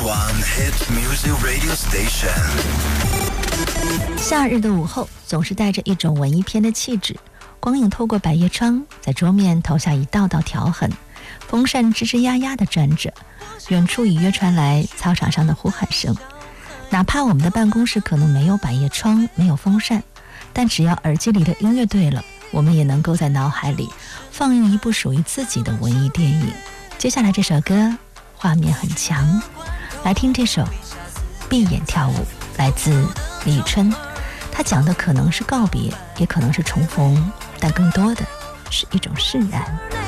one hit music radio station。 夏日的午后总是带着一种文艺片的气质，光影透过百叶窗，在桌面投下一道道条痕，风扇吱吱呀呀地转着，远处隐约传来操场上的呼喊声。哪怕我们的办公室可能没有百叶窗，没有风扇，但只要耳机里的音乐对了，我们也能够在脑海里放映一部属于自己的文艺电影。接下来这首歌画面很强，来听这首《闭眼跳舞》，来自李宇春。它讲的可能是告别，也可能是重逢，但更多的是一种释然。